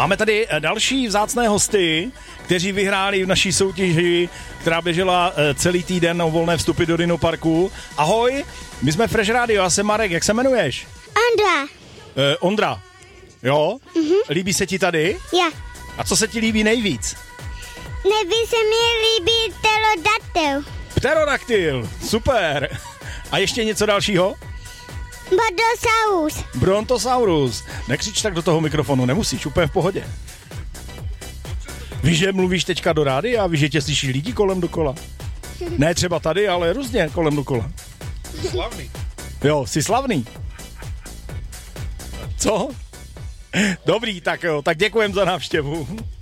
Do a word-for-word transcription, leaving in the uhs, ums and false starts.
Máme tady další vzácné hosty, kteří vyhráli v naší soutěži, která běžela celý týden o volné vstupy do Dinoparku. Ahoj, my jsme Fresh Radio, já jsem Marek, jak se jmenuješ? Ondra. Eh, Ondra, jo? Mhm. Líbí se ti tady? Ja. A co se ti líbí nejvíc? Nejvíc se mi líbí pterodaktyl. Pterodaktyl, super. A ještě něco dalšího? Brontosaurus. Brontosaurus. Nekřič tak do toho mikrofonu, nemusíš, úplně v pohodě. Víš, že mluvíš teďka do rády a víš, že tě slyší lidi kolem dokola? Ne třeba tady, ale různě kolem dokola. Slavný. Jo, jsi slavný. Co? Dobrý, tak jo, tak děkujem za návštěvu.